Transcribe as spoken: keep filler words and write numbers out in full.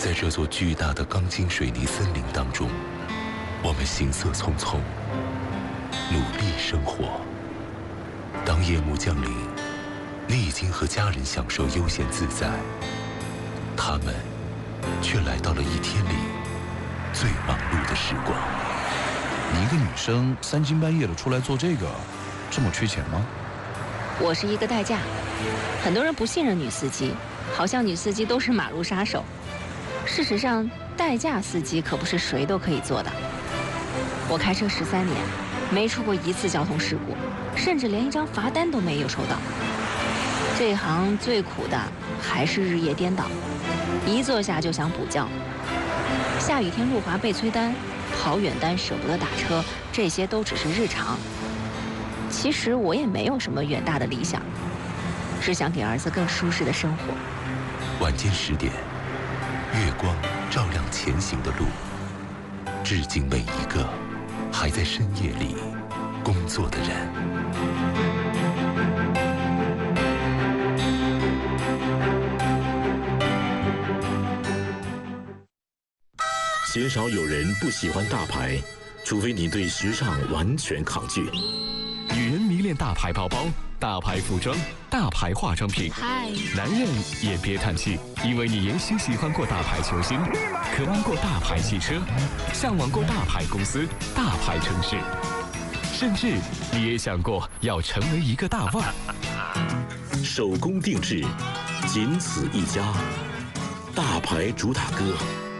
在这座巨大的钢筋水泥森林当中，我们行色匆匆，努力生活。当夜幕降临，你已经和家人享受悠闲自在，他们却来到了一天里最忙碌的时光。 你一个女生三更半夜的出来做这个，这么缺钱吗？ 我是一个代驾，很多人不信任女司机，好像女司机都是马路杀手。事实上，代驾司机可不是谁都可以做的。我开车十三年，没出过一次交通事故，甚至连一张罚单都没有收到。这一行最苦的还是日夜颠倒，一坐下就想补觉。下雨天路滑被催单，跑远单舍不得打车，这些都只是日常。其实我也没有什么远大的理想，只想给儿子更舒适的生活。 晚间十点，月光照亮前行的路，致敬每一个还在深夜里工作的人。 鲜少有人不喜欢大牌，除非你对时尚完全抗拒。 女人迷恋大牌包包、大牌服装、大牌化妆品。 嗨， 男人也别叹气，因为你也许喜欢过大牌球星，渴望过大牌汽车，向往过大牌公司、大牌城市，甚至你也想过要成为一个大腕。 手工定制，仅此一家，大牌主打歌。